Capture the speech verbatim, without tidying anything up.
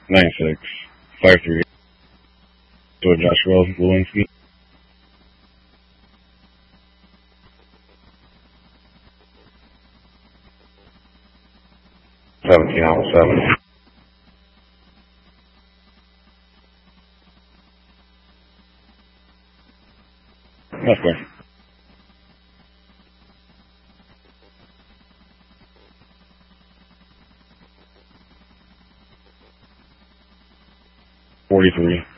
nine six five three. So Joshua Lewinsky. Seventeen almost seven. That's good. Forty three.